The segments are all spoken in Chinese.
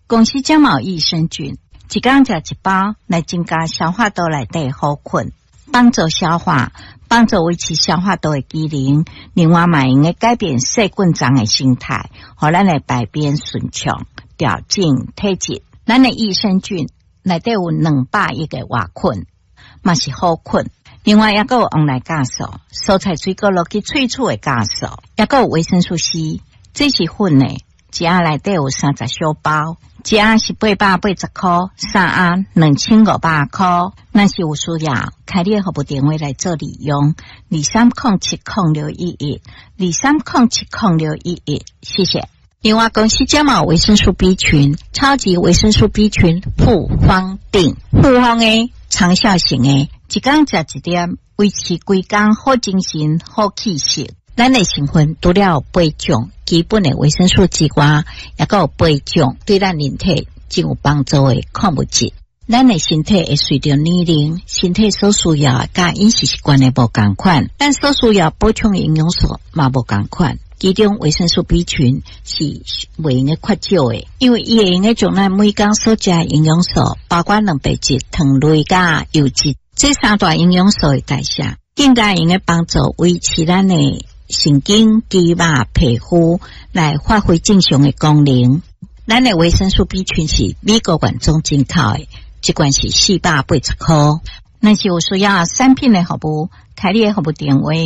公司感冒益生菌，一天食一包，来增加消化道内底好菌，帮助消化，帮助维持消化道的机能。另外，嘛用个改变细菌状的形态，互咱的排便顺畅，调整体质。咱的益生菌内底有200亿个活菌，嘛是好菌。另外，也有黄来酵素、蔬菜水果落去萃取的酵素，也有维生素 C， 这是粉的。一盒内底有30小包，一盒是880块，3盒2500块。咱是有需要，开列服务电话来做利用，23070611，23070611，谢谢。另外，公司加码维生素 B 群，超级维生素 B 群复方定，复方的长效型的，一天食一点，维持规工好精神、好气色。咱的成分除了有8种基本的维生素之外，也有8种对咱人体真有帮助的矿物质。咱的身体会随着年龄，身体所需要甲饮食习惯的无同款，咱所需要补充营养素嘛无同款。其中维生素 B 群是袂用的缺少的，因为伊会用的将咱每天所食的营养素，包括蛋白质、糖类甲油脂，这3大营养素的代谢，更加用的帮助维持咱的神经、肌肉、皮肤来发挥正常的功能。咱的维生素 B 群是美国原装进口的，一罐是480块。咱是有需要产品的服务，开列服务电话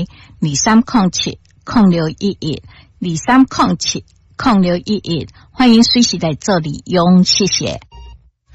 23070611，23070611，欢迎随时来做利用，谢谢。